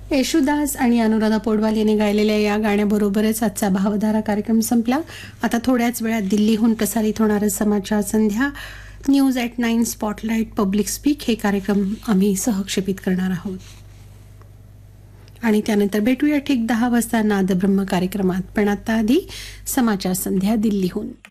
येशुदास आणि अनुराधा पौडवाल यांनी गायलेल्या या गाण्याबरोबरच आजचा भावधारा कार्यक्रम संपला. आता थोड्याच वेळात दिल्लीहून प्रसारित होणारं समाचार संध्या, news at 9, spotlight, public speak हे कार्यक्रम आम्ही सहक्षेपित करणार आहोत. आणि त्यानंतर भेटूया ठीक 10 वाजता नादब्रह्म कार्यक्रमात. पण आता आधी समाचार संध्या दिल्लीहून.